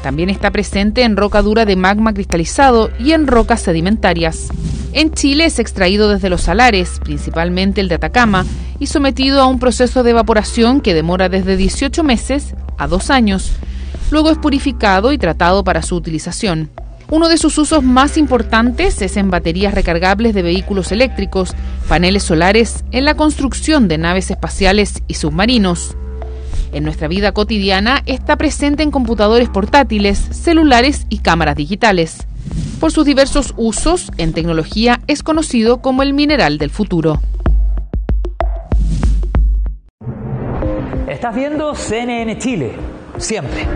También está presente en roca dura de magma cristalizado y en rocas sedimentarias. En Chile es extraído desde los salares, principalmente el de Atacama, y sometido a un proceso de evaporación que demora desde 18 meses a 2 años. Luego es purificado y tratado para su utilización. Uno de sus usos más importantes es en baterías recargables de vehículos eléctricos, paneles solares, en la construcción de naves espaciales y submarinos. En nuestra vida cotidiana está presente en computadores portátiles, celulares y cámaras digitales. Por sus diversos usos, en tecnología es conocido como el mineral del futuro. Estás viendo CNN Chile, siempre.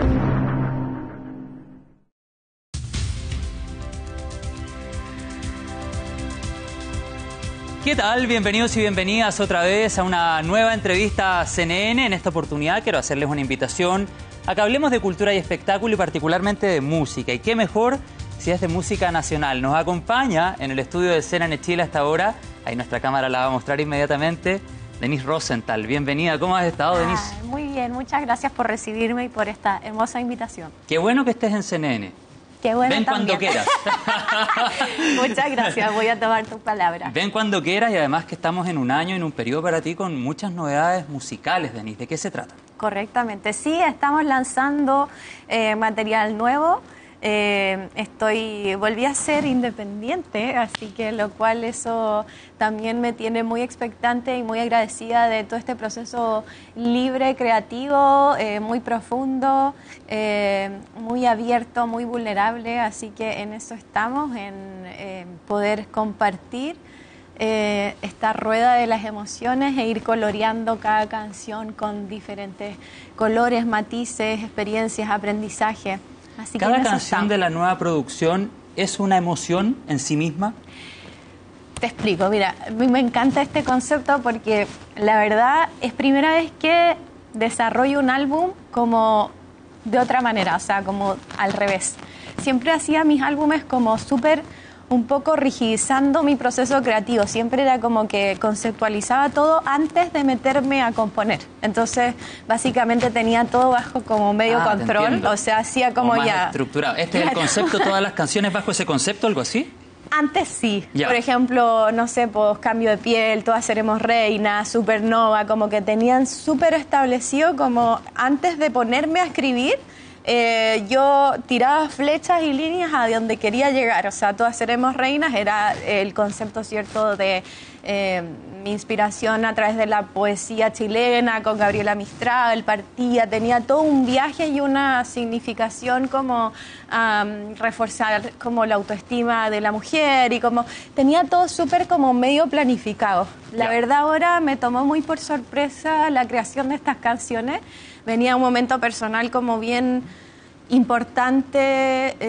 ¿Qué tal? Bienvenidos y bienvenidas otra vez a una nueva entrevista a CNN. En esta oportunidad quiero hacerles una invitación a que hablemos de cultura y espectáculo y particularmente de música. Y qué mejor si es de música nacional. Nos acompaña en el estudio de CNN Chile hasta ahora, ahí nuestra cámara la va a mostrar inmediatamente, Denise Rosenthal. Bienvenida. ¿Cómo has estado, Denise? Muy bien, muchas gracias por recibirme y por esta hermosa invitación. Qué bueno que estés en CNN. Qué bueno. Ven también. cuando quieras. Muchas gracias, voy a tomar tus palabras. Ven cuando quieras y además que estamos en un año, en un periodo para ti con muchas novedades musicales, Denise. ¿De qué se trata? Correctamente, sí, estamos lanzando material nuevo. Volví a ser independiente, así que lo cual eso también me tiene muy expectante y muy agradecida de todo este proceso libre, creativo, muy profundo, muy abierto, muy vulnerable, así que en eso estamos, en poder compartir esta rueda de las emociones e ir coloreando cada canción con diferentes colores, matices, experiencias, aprendizaje. Así que ¿Cada canción de la nueva producción es una emoción en sí misma? Te explico, mira, a mí me encanta este concepto porque la verdad es primera vez que desarrollo un álbum como de otra manera, o sea, como al revés. Siempre hacía mis álbumes como súper un poco rigidizando mi proceso creativo. Siempre era como que conceptualizaba todo antes de meterme a componer. Entonces, básicamente tenía todo bajo como medio control. O sea, hacía como más ya estructurado. ¿Este es el concepto, todas las canciones bajo ese concepto, algo así? Antes sí. Ya. Por ejemplo, no sé, pues Cambio de Piel, Todas Seremos Reinas, Supernova, como que tenían súper establecido como antes de ponerme a escribir. Yo tiraba flechas y líneas a donde quería llegar, o sea, Todas Seremos Reinas era el concepto cierto de mi inspiración a través de la poesía chilena con Gabriela Mistral, tenía todo un viaje y una significación como reforzar como la autoestima de la mujer y como tenía todo súper como medio planificado. La verdad ahora me tomó muy por sorpresa la creación de estas canciones. Venía un momento personal como bien importante,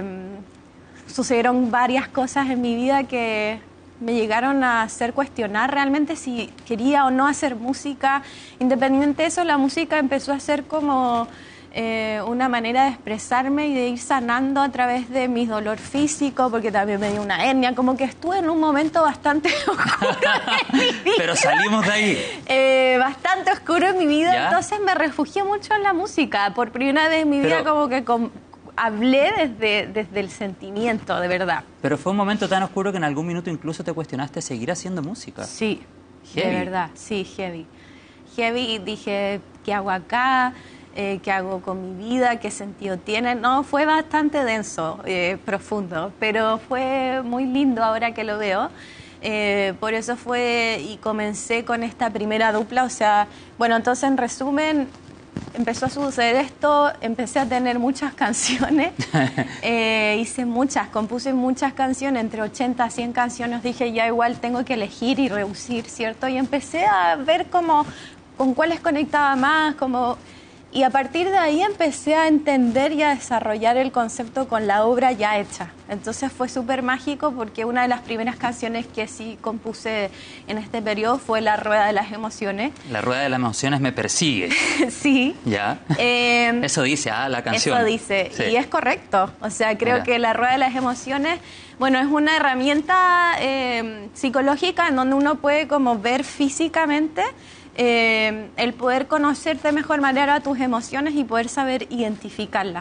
sucedieron varias cosas en mi vida que me llegaron a hacer cuestionar realmente si quería o no hacer música. Independiente de eso, la música empezó a ser como una manera de expresarme y de ir sanando a través de mi dolor físico, porque también me dio una hernia, como que estuve en un momento bastante oscuro en mi vida. Pero salimos de ahí. Bastante oscuro en mi vida, ¿Ya? Entonces me refugié mucho en la música. Por primera vez en mi vida como que hablé desde el sentimiento, de verdad. Pero fue un momento tan oscuro que en algún minuto incluso te cuestionaste seguir haciendo música. Sí, Heavy. de verdad, sí, heavy. Heavy, y dije, ¿qué hago acá? ¿Qué hago con mi vida? ¿Qué sentido tiene? No, fue bastante denso, profundo, pero fue muy lindo ahora que lo veo. Por eso y comencé con esta primera dupla, o sea, bueno, entonces en resumen, empezó a suceder esto, empecé a tener muchas canciones, compuse muchas canciones, entre 80 a 100 canciones, dije ya igual tengo que elegir y reducir, ¿cierto? Y empecé a ver como con cuáles conectaba más, y a partir de ahí empecé a entender y a desarrollar el concepto con la obra ya hecha. Entonces fue súper mágico porque una de las primeras canciones que sí compuse en este periodo fue La Rueda de las Emociones. La Rueda de las Emociones me persigue. Sí. Ya. Eso dice, la canción. Eso dice, sí. Y es correcto. O sea, creo Mira. que La Rueda de las Emociones, bueno, es una herramienta psicológica en donde uno puede como ver físicamente el poder conocerte de mejor manera tus emociones y poder saber identificarlas.